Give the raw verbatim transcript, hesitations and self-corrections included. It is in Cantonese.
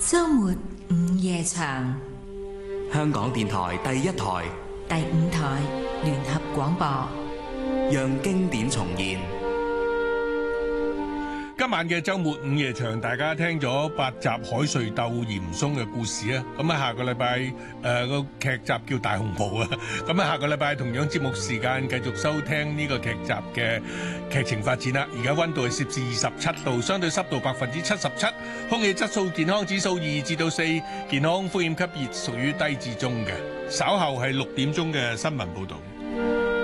周末午夜場， 香港電台第一台、 第五台聯合廣播， 讓經典重現。 今晚嘅周末午夜場，大家聽咗八集海瑞鬥嚴嵩嘅故事啊！咁啊，下個禮拜誒個劇集叫大紅袍啊！咁啊，下個禮拜同樣節目時間繼續收聽呢個劇集嘅劇情發展啦。而家溫度係攝氏二十七度，相對濕度百分之七十七，空氣質素健康指數二至到四，健康風險級別屬於低至中嘅。稍後係六點鐘嘅新聞報導。